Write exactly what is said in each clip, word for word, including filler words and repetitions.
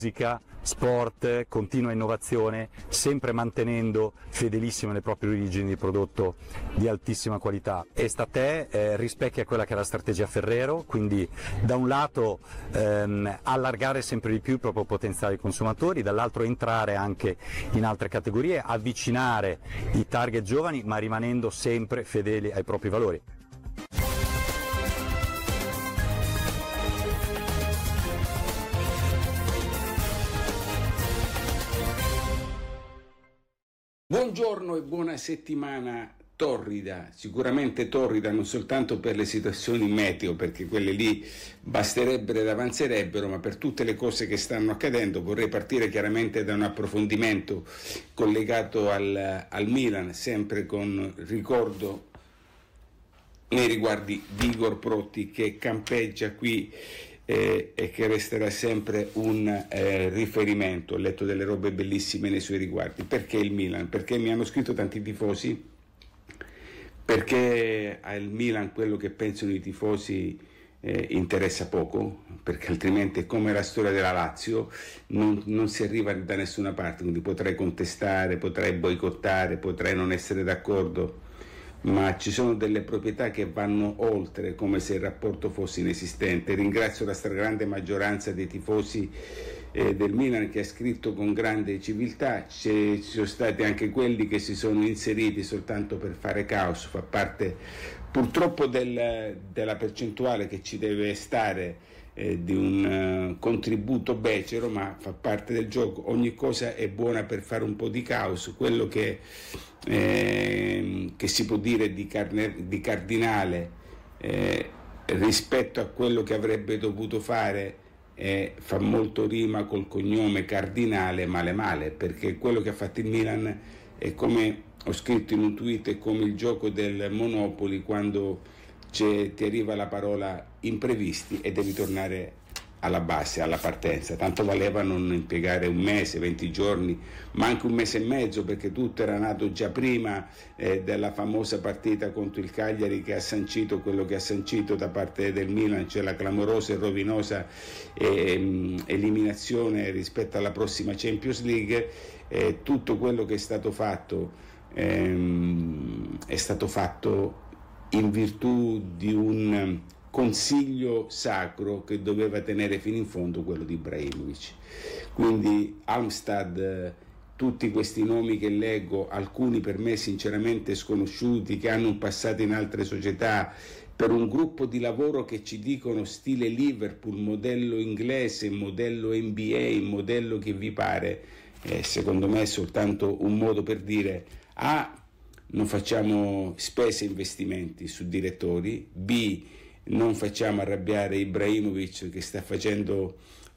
Musica, sport, continua innovazione, sempre mantenendo fedelissime le proprie origini di prodotto di altissima qualità. Estate eh, rispecchia quella che è la strategia Ferrero, quindi da un lato ehm, allargare sempre di più il proprio potenziale di consumatori, dall'altro entrare anche in altre categorie, avvicinare i target giovani ma rimanendo sempre fedeli ai propri valori. Buongiorno e buona settimana torrida, sicuramente torrida non soltanto per le situazioni meteo, perché quelle lì basterebbero ed avanzerebbero, ma per tutte le cose che stanno accadendo. Vorrei partire chiaramente da un approfondimento collegato al, al Milan, sempre con ricordo nei riguardi di Igor Protti, che campeggia qui Eh, e che resterà sempre un eh, riferimento. Ho letto delle robe bellissime nei suoi riguardi. Perché il Milan? Perché mi hanno scritto tanti tifosi, perché al Milan quello che pensano i tifosi eh, interessa poco, perché altrimenti è come la storia della Lazio, non, non si arriva da nessuna parte, quindi potrei contestare, potrei boicottare, potrei non essere d'accordo, ma ci sono delle proprietà che vanno oltre, come se il rapporto fosse inesistente. Ringrazio la stragrande maggioranza dei tifosi eh, del Milan che ha scritto con grande civiltà. Ci sono stati anche quelli che si sono inseriti soltanto per fare caos, fa parte purtroppo del, della percentuale che ci deve stare eh, di un uh, contributo becero, ma fa parte del gioco. Ogni cosa è buona per fare un po' di caos. Quello che Eh, che si può dire di, carne, di Cardinale eh, rispetto a quello che avrebbe dovuto fare eh, fa molto rima col cognome Cardinale male male, perché quello che ha fatto il Milan è, come ho scritto in un tweet, è come il gioco del Monopoli, quando ti arriva la parola imprevisti e devi tornare alla base, alla partenza. Tanto valeva non impiegare un mese, venti giorni, ma anche un mese e mezzo, perché tutto era nato già prima eh, della famosa partita contro il Cagliari, che ha sancito quello che ha sancito da parte del Milan, cioè la clamorosa e rovinosa eh, eliminazione rispetto alla prossima Champions League. Eh, tutto quello che è stato fatto ehm, è stato fatto in virtù di un consiglio sacro che doveva tenere fino in fondo, quello di Ibrahimovic. Quindi Amstad, tutti questi nomi che leggo, alcuni per me sinceramente sconosciuti, che hanno un passato in altre società, per un gruppo di lavoro che ci dicono stile Liverpool, modello inglese, modello N B A, modello che vi pare, eh, secondo me è soltanto un modo per dire: A, non facciamo spese e investimenti su direttori, B, non facciamo arrabbiare Ibrahimovic, che sta facendo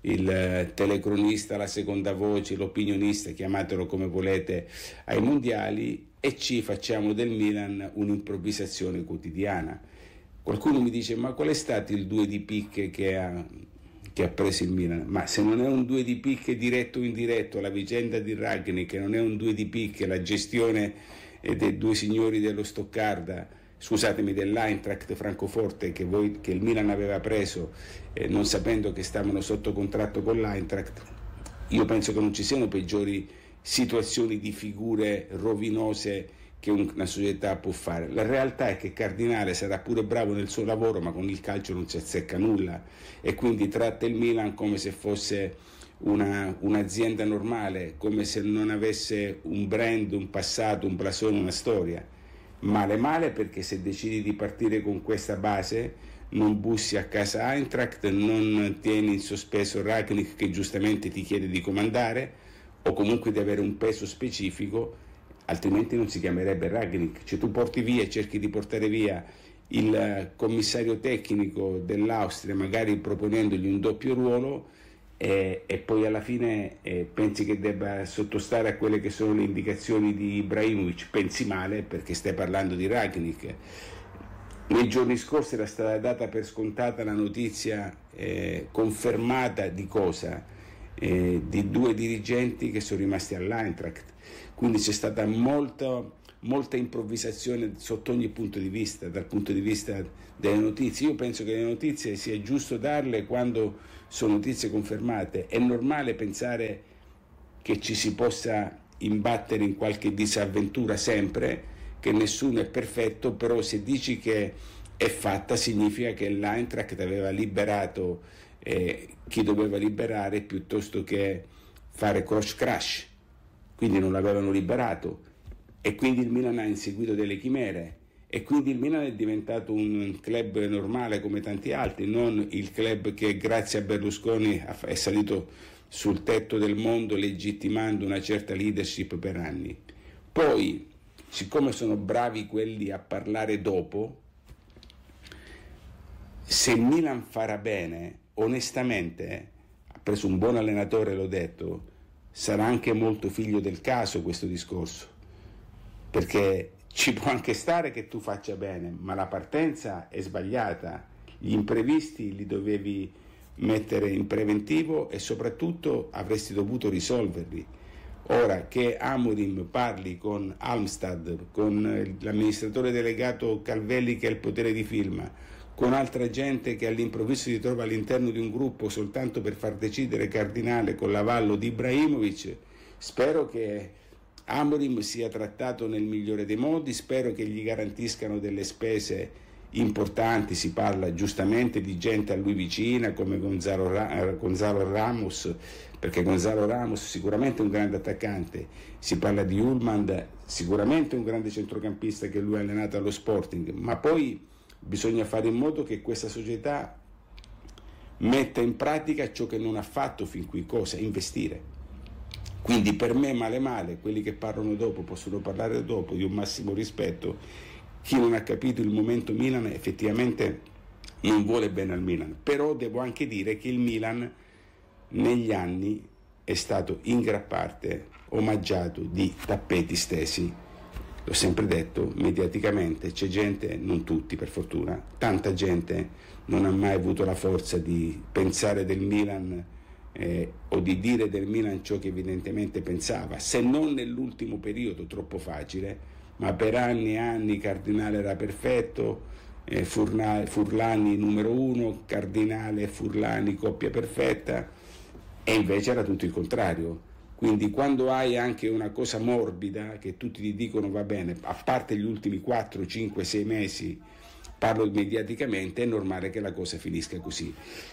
il telecronista, la seconda voce, l'opinionista, chiamatelo come volete, ai mondiali, e ci facciamo del Milan un'improvvisazione quotidiana. Qualcuno mi dice: ma qual è stato il due di picche che ha, che ha preso il Milan? Ma se non è un due di picche diretto o indiretto, la vicenda di Rangnick non è un due di picche, la gestione dei due signori dello Stoccarda, scusatemi, dell'Eintracht Francoforte, che, voi, che il Milan aveva preso eh, non sapendo che stavano sotto contratto con l'Eintracht, io penso che non ci siano peggiori situazioni di figure rovinose che una società può fare. La realtà è che Cardinale sarà pure bravo nel suo lavoro, ma con il calcio non si azzecca nulla, e quindi tratta il Milan come se fosse una, un'azienda normale, come se non avesse un brand, un passato, un blasone, una storia. Male male, perché se decidi di partire con questa base non bussi a casa Eintracht, non tieni in sospeso Rangnick, che giustamente ti chiede di comandare o comunque di avere un peso specifico, altrimenti non si chiamerebbe Rangnick. Cioè tu porti via e cerchi di portare via il commissario tecnico dell'Austria, magari proponendogli un doppio ruolo, E, e poi alla fine eh, pensi che debba sottostare a quelle che sono le indicazioni di Ibrahimovic, pensi male, perché stai parlando di Rangnick. Nei giorni scorsi era stata data per scontata la notizia eh, confermata di cosa? Eh, di due dirigenti che sono rimasti all'Eintracht, quindi c'è stata molta, molta improvvisazione sotto ogni punto di vista, dal punto di vista delle notizie. Io penso che le notizie sia giusto darle quando sono notizie confermate. È normale pensare che ci si possa imbattere in qualche disavventura sempre, che nessuno è perfetto, però se dici che è fatta significa che l'Eintracht aveva liberato eh, chi doveva liberare piuttosto che fare cross crash, quindi non l'avevano liberato e quindi il Milan ha inseguito delle chimere e quindi il Milan è diventato un club normale come tanti altri, non il club che grazie a Berlusconi è salito sul tetto del mondo legittimando una certa leadership per anni. Poi, siccome sono bravi quelli a parlare dopo, se il Milan farà bene, onestamente, ha preso un buon allenatore, l'ho detto, sarà anche molto figlio del caso questo discorso, perché ci può anche stare che tu faccia bene, ma la partenza è sbagliata, gli imprevisti li dovevi mettere in preventivo e soprattutto avresti dovuto risolverli. Ora che Amorim parli con Almstad, con l'amministratore delegato Calvelli che ha il potere di firma, con altra gente che all'improvviso si trova all'interno di un gruppo soltanto per far decidere Cardinale con l'avallo di Ibrahimovic, spero che Amorim sia trattato nel migliore dei modi, spero che gli garantiscano delle spese importanti, si parla giustamente di gente a lui vicina come Gonzalo, Gonzalo Ramos, perché Gonzalo Ramos sicuramente è un grande attaccante, si parla di Ullman, sicuramente un grande centrocampista che lui ha allenato allo Sporting, ma poi bisogna fare in modo che questa società metta in pratica ciò che non ha fatto fin qui, cosa? Investire. Quindi per me male male, quelli che parlano dopo possono parlare dopo, di un massimo rispetto. Chi non ha capito il momento Milan effettivamente non vuole bene al Milan, però devo anche dire che il Milan negli anni è stato in gran parte omaggiato di tappeti stesi. L'ho sempre detto, mediaticamente c'è gente, non tutti per fortuna, tanta gente non ha mai avuto la forza di pensare del Milan eh, o di dire del Milan ciò che evidentemente pensava, se non nell'ultimo periodo troppo facile, ma per anni e anni Cardinale era perfetto, eh, Furna, Furlani numero uno, Cardinale e Furlani coppia perfetta, e invece era tutto il contrario. Quindi quando hai anche una cosa morbida che tutti ti dicono va bene, a parte gli ultimi quattro, cinque, sei mesi, parlo mediaticamente, è normale che la cosa finisca così.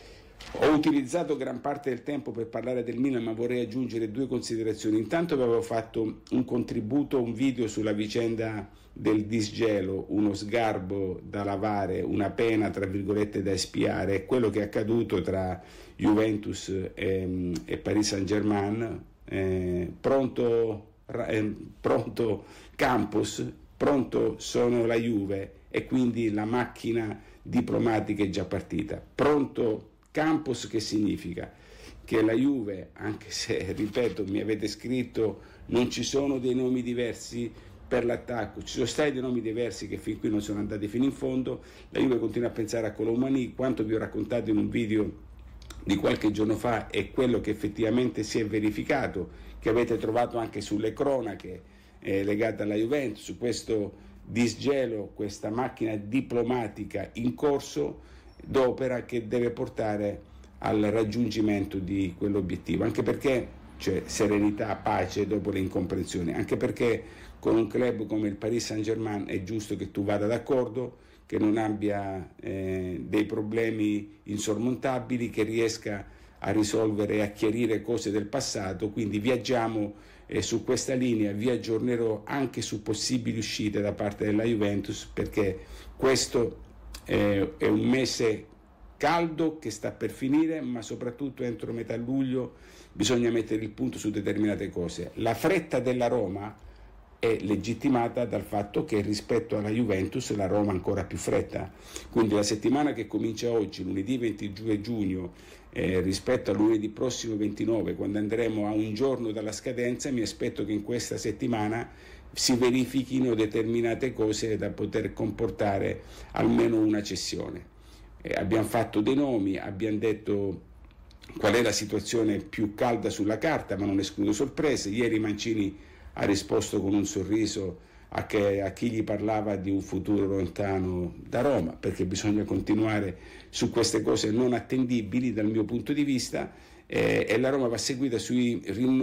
Ho utilizzato gran parte del tempo per parlare del Milan, ma vorrei aggiungere due considerazioni. Intanto avevo fatto un contributo, un video sulla vicenda del disgelo, uno sgarbo da lavare, una pena tra virgolette da espiare, quello che è accaduto tra Juventus e, e Paris Saint-Germain. Eh, pronto, eh, pronto Campos, pronto sono la Juve e quindi la macchina diplomatica è già partita. Pronto Campos che significa? Che la Juve, anche se ripeto mi avete scritto non ci sono dei nomi diversi per l'attacco, ci sono stati dei nomi diversi che fin qui non sono andati fino in fondo, la Juve continua a pensare a Colomani, quanto vi ho raccontato in un video di qualche giorno fa è quello che effettivamente si è verificato, che avete trovato anche sulle cronache eh, legate alla Juventus, su questo disgelo, questa macchina diplomatica in corso d'opera che deve portare al raggiungimento di quell'obiettivo, anche perché c'è serenità, pace dopo le incomprensioni, anche perché con un club come il Paris Saint-Germain è giusto che tu vada d'accordo, che non abbia eh, dei problemi insormontabili, che riesca a risolvere e a chiarire cose del passato, quindi viaggiamo eh, su questa linea, vi aggiornerò anche su possibili uscite da parte della Juventus, perché questo eh, è un mese caldo che sta per finire, ma soprattutto entro metà luglio bisogna mettere il punto su determinate cose. La fretta della Roma è legittimata dal fatto che rispetto alla Juventus la Roma ha ancora più fretta, quindi la settimana che comincia oggi, lunedì ventidue giugno, eh, rispetto a lunedì prossimo ventinove, quando andremo a un giorno dalla scadenza, mi aspetto che in questa settimana si verifichino determinate cose da poter comportare almeno una cessione. Eh, abbiamo fatto dei nomi, abbiamo detto qual è la situazione più calda sulla carta, ma non escludo sorprese. Ieri Mancini ha risposto con un sorriso a, che, a chi gli parlava di un futuro lontano da Roma, perché bisogna continuare su queste cose non attendibili dal mio punto di vista, eh, e la Roma va seguita sui rinnovi